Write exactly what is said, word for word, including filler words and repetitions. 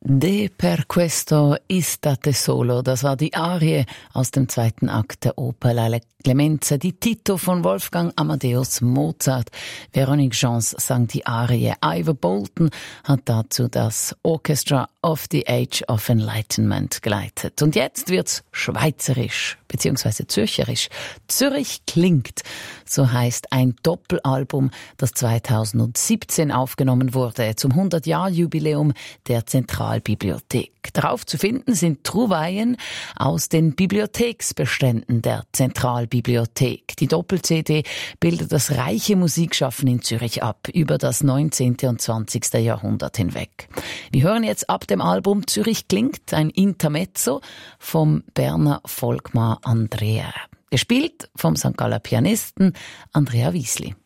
De per questo istate solo, das war die Arie aus dem zweiten Akt der Oper La Clemenza di Tito von Wolfgang Amadeus Mozart. Veronique Jans sang die Arie. Ivor Bolton hat dazu das Orchestra of the Age of Enlightenment geleitet. Und jetzt wird's schweizerisch, beziehungsweise zürcherisch. Zürich klingt, so heißt ein Doppelalbum, das zweitausendsiebzehn aufgenommen wurde zum hundert-Jahr-Jubiläum der Zentralbibliothek. Darauf zu finden sind Trouvaillen aus den Bibliotheksbeständen der Zentralbibliothek. Die Doppel-C D bildet das reiche Musikschaffen in Zürich ab, über das neunzehnte und zwanzigste Jahrhundert hinweg. Wir hören jetzt ab dem Album Zürich klingt ein Intermezzo vom Berner Volkmar Andrea. Gespielt vom Sankt Galler Pianisten Andrea Wiesli.